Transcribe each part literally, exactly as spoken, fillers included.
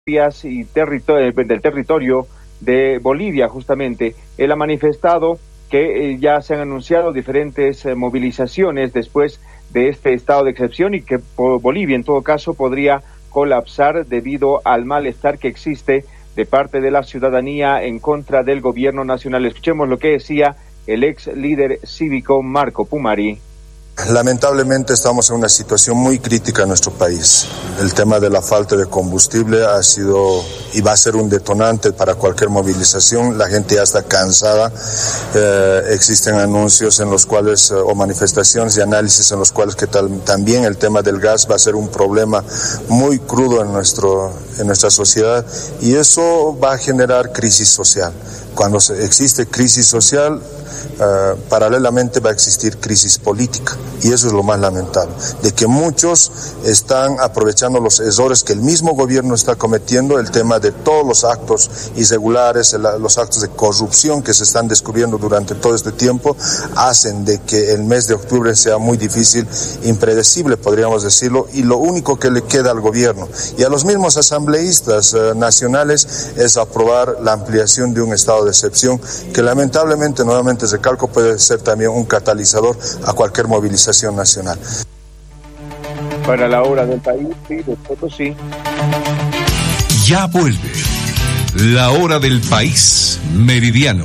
y territorio, del territorio de Bolivia, justamente. Él ha manifestado que eh, ya se han anunciado diferentes eh, movilizaciones después de este estado de excepción y que Bolivia, en todo caso, podría colapsar debido al malestar que existe de parte de la ciudadanía en contra del gobierno nacional. Escuchemos lo que decía el ex líder cívico Marco Pumari. Lamentablemente estamos en una situación muy crítica en nuestro país. El tema de la falta de combustible ha sido y va a ser un detonante para cualquier movilización. La gente ya está cansada. Eh, existen anuncios en los cuales, eh, o manifestaciones y análisis en los cuales que tal, también el tema del gas va a ser un problema muy crudo en, nuestro, en nuestra sociedad, y eso va a generar crisis social. Cuando existe crisis social, Uh, paralelamente va a existir crisis política, y eso es lo más lamentable, de que muchos están aprovechando los errores que el mismo gobierno está cometiendo, el tema de todos los actos irregulares, el, los actos de corrupción que se están descubriendo durante todo este tiempo, hacen de que el mes de octubre sea muy difícil, impredecible, podríamos decirlo, y lo único que le queda al gobierno y a los mismos asambleístas uh, nacionales es aprobar la ampliación de un estado de excepción que lamentablemente, nuevamente recalco, puede ser también un catalizador a cualquier movilización nacional. Para la hora del país, sí, de Potosí. Ya vuelve la hora del país meridiano.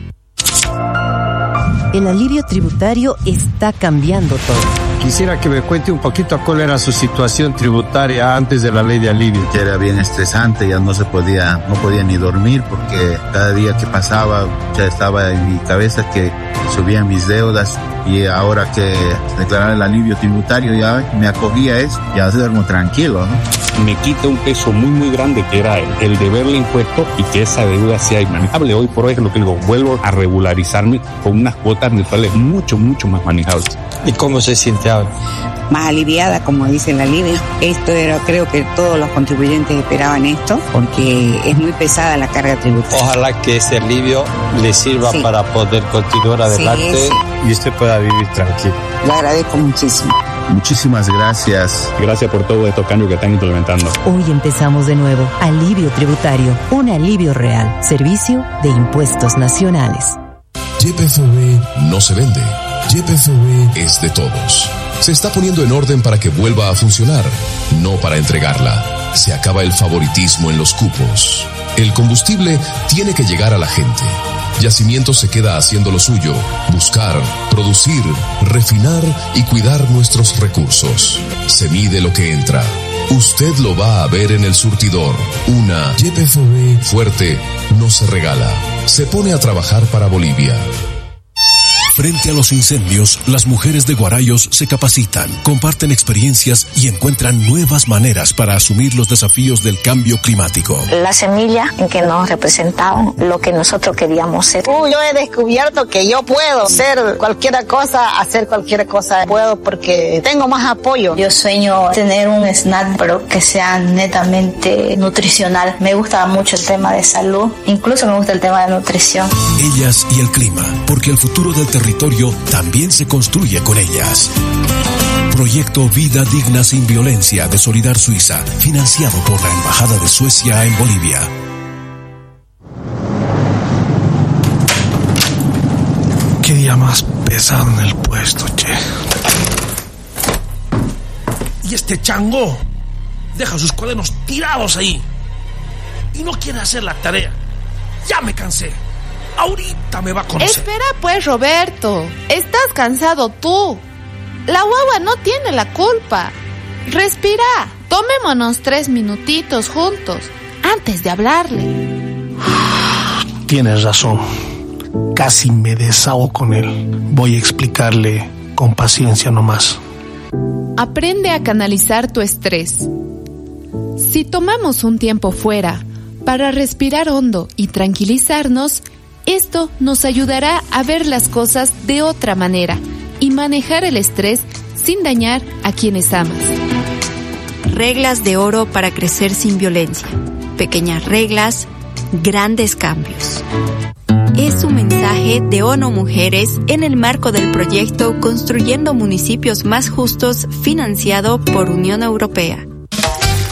El alivio tributario está cambiando todo. Quisiera que me cuente un poquito cuál era su situación tributaria antes de la ley de alivio. Era bien estresante, ya no se podía, no podía ni dormir porque cada día que pasaba ya estaba en mi cabeza que subían mis deudas, y ahora que declarar el alivio tributario ya me acogía eso, ya duermo tranquilo, ¿no? Me quita un peso muy muy grande que era el, el deberle impuesto y que esa deuda sea inmanejable. Hoy por hoy es lo que digo, vuelvo a regularizarme con unas cuotas mensuales mucho mucho más manejables. ¿Y cómo se siente ahora? Más aliviada, como dice el alivio. Esto era, creo que todos los contribuyentes esperaban esto, porque es muy pesada la carga tributaria. Ojalá que ese alivio le sirva sí. para poder continuar adelante sí, sí. y usted pueda vivir tranquilo. Lo agradezco muchísimo. Muchísimas gracias. Gracias por todos estos cambios que están implementando. Hoy empezamos de nuevo. Alivio tributario. Un alivio real. Servicio de Impuestos Nacionales. Y P F B no se vende. Y P F B es de todos. Se está poniendo en orden para que vuelva a funcionar, no para entregarla. Se acaba el favoritismo en los cupos. El combustible tiene que llegar a la gente. Yacimiento se queda haciendo lo suyo: buscar, producir, refinar y cuidar nuestros recursos. Se mide lo que entra. Usted lo va a ver en el surtidor. Una Y P F B fuerte no se regala. Se pone a trabajar para Bolivia. Frente a los incendios, las mujeres de Guarayos se capacitan, comparten experiencias y encuentran nuevas maneras para asumir los desafíos del cambio climático. La semilla en que nos representaban lo que nosotros queríamos ser. Uh, yo he descubierto que yo puedo ser cualquier cosa, hacer cualquier cosa. Puedo porque tengo más apoyo. Yo sueño tener un snack, pero que sea netamente nutricional. Me gusta mucho el tema de salud, incluso me gusta el tema de nutrición. Ellas y el clima, porque el futuro del territorio territorio también se construye con ellas. Proyecto Vida Digna Sin Violencia de Solidar Suiza, financiado por la Embajada de Suecia en Bolivia. Qué día más pesado en el puesto, che. Y este chango deja sus cuadernos tirados ahí y no quiere hacer la tarea. Ya me cansé. Ahorita me va a conocer. Espera pues, Roberto. Estás cansado tú. La guagua no tiene la culpa. Respira. Tomémonos tres minutitos juntos antes de hablarle. Tienes razón. Casi me desahogo con él. Voy a explicarle con paciencia nomás. Aprende a canalizar tu estrés. Si tomamos un tiempo fuera para respirar hondo y tranquilizarnos, esto nos ayudará a ver las cosas de otra manera y manejar el estrés sin dañar a quienes amas. Reglas de oro para crecer sin violencia. Pequeñas reglas, grandes cambios. Es un mensaje de ONU Mujeres en el marco del proyecto Construyendo Municipios Más Justos, financiado por Unión Europea.